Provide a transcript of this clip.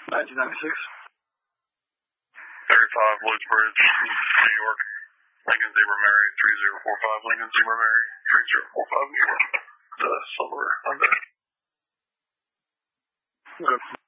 1996. 35 Woods Bridge, New York. Lincoln Zebra Mary, 3045. Lincoln Zebra Mary, 3045 New York. The silver Hyundai. Good.